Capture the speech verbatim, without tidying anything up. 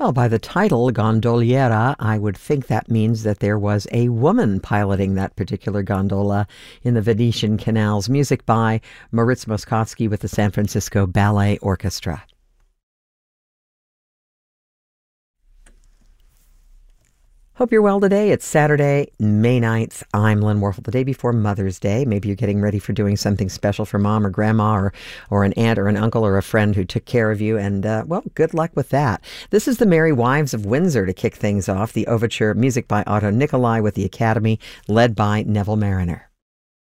Well, by the title, gondoliera, I would think that means that there was a woman piloting that particular gondola in the Venetian canals. Music by Moritz Moszkowski with the San Francisco Ballet Orchestra. Hope you're well today. It's Saturday, May ninth. I'm Lynn Warfel. The day before Mother's Day. Maybe you're getting ready for doing something special for mom or grandma or, or an aunt or an uncle or a friend who took care of you. And, uh, well, good luck with that. This is the Merry Wives of Windsor to kick things off. The overture, music by Otto Nicolai with the Academy, led by Neville Mariner.